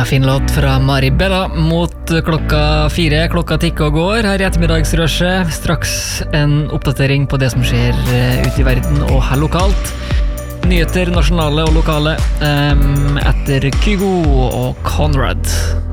Fin låt fra Maribella mot klokka 4. Klokka tikker og går her i ettermiddagsrushet. Straks en oppdatering på det som skjer ute i verden og her lokalt. Nyheter nasjonale og lokale etter Kygo og Conrad.